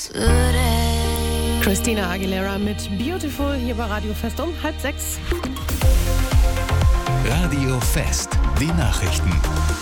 Christina Aguilera mit Beautiful hier bei Radio Fest um 5:30. Radio Fest, die Nachrichten.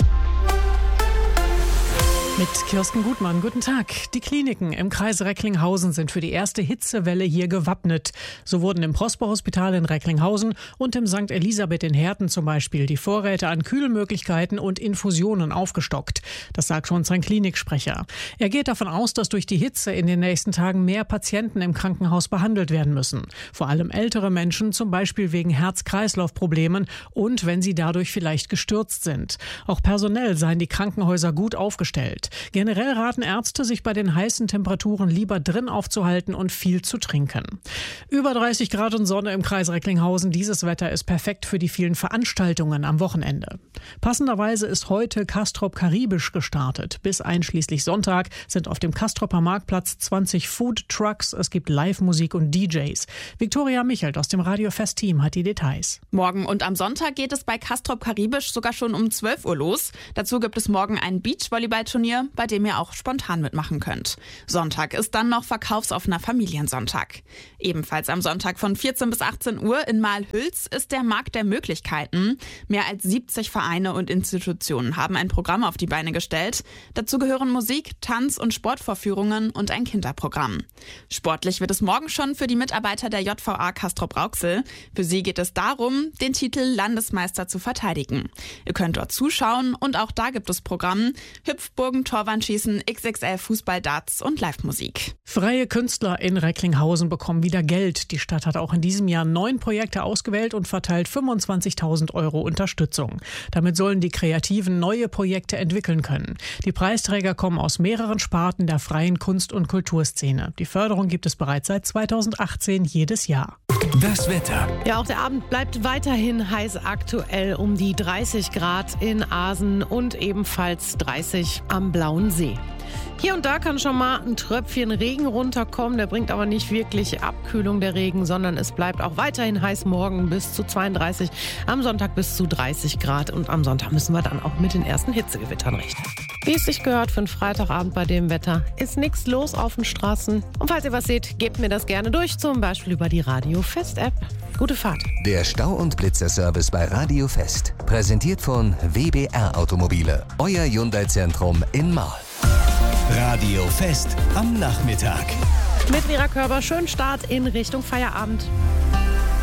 Mit Kirsten Gutmann, guten Tag. Die Kliniken im Kreis Recklinghausen sind für die erste Hitzewelle hier gewappnet. So wurden im Prosper-Hospital in Recklinghausen und im St. Elisabeth in Herten zum Beispiel die Vorräte an Kühlmöglichkeiten und Infusionen aufgestockt. Das sagt schon sein Kliniksprecher. Er geht davon aus, dass durch die Hitze in den nächsten Tagen mehr Patienten im Krankenhaus behandelt werden müssen. Vor allem ältere Menschen, zum Beispiel wegen Herz-Kreislauf-Problemen und wenn sie dadurch vielleicht gestürzt sind. Auch personell seien die Krankenhäuser gut aufgestellt. Generell raten Ärzte, sich bei den heißen Temperaturen lieber drin aufzuhalten und viel zu trinken. Über 30 Grad und Sonne im Kreis Recklinghausen. Dieses Wetter ist perfekt für die vielen Veranstaltungen am Wochenende. Passenderweise ist heute Castrop Karibisch gestartet. Bis einschließlich Sonntag sind auf dem Castroper Marktplatz 20 Food Trucks. Es gibt Live-Musik und DJs. Viktoria Michelt aus dem Radio Fest Team hat die Details. Morgen und am Sonntag geht es bei Castrop Karibisch sogar schon um 12 Uhr los. Dazu gibt es morgen ein Beachvolleyball-Turnier, bei dem ihr auch spontan mitmachen könnt. Sonntag ist dann noch verkaufsoffener Familiensonntag. Ebenfalls am Sonntag von 14 bis 18 Uhr in Mahlhüls ist der Markt der Möglichkeiten. Mehr als 70 Vereine und Institutionen haben ein Programm auf die Beine gestellt. Dazu gehören Musik, Tanz- und Sportvorführungen und ein Kinderprogramm. Sportlich wird es morgen schon für die Mitarbeiter der JVA Castrop-Rauxel. Für sie geht es darum, den Titel Landesmeister zu verteidigen. Ihr könnt dort zuschauen und auch da gibt es Programm, Hüpfburgen, Torwandschießen, XXL Fußball, Darts und Live-Musik. Freie Künstler in Recklinghausen bekommen wieder Geld. Die Stadt hat auch in diesem Jahr 9 Projekte ausgewählt und verteilt 25.000 € Unterstützung. Damit sollen die Kreativen neue Projekte entwickeln können. Die Preisträger kommen aus mehreren Sparten der freien Kunst- und Kulturszene. Die Förderung gibt es bereits seit 2018 jedes Jahr. Das Wetter. Ja, auch der Abend bleibt weiterhin heiß aktuell, um die 30 Grad in Asen und ebenfalls 30 am Blauen See. Hier und da kann schon mal ein Tröpfchen Regen runterkommen, der bringt aber nicht wirklich Abkühlung der Regen, sondern es bleibt auch weiterhin heiß, morgen bis zu 32, am Sonntag bis zu 30 Grad und am Sonntag müssen wir dann auch mit den ersten Hitzegewittern rechnen. Wie es sich gehört für einen Freitagabend bei dem Wetter, ist nichts los auf den Straßen. Und falls ihr was seht, gebt mir das gerne durch, zum Beispiel über die Radio Fest App. Gute Fahrt. Der Stau- und Blitzer-Service bei Radio Fest. Präsentiert von WBR Automobile. Euer Hyundai-Zentrum in Marl. Radio Fest am Nachmittag. Mit Mira Körber, schönen Start in Richtung Feierabend.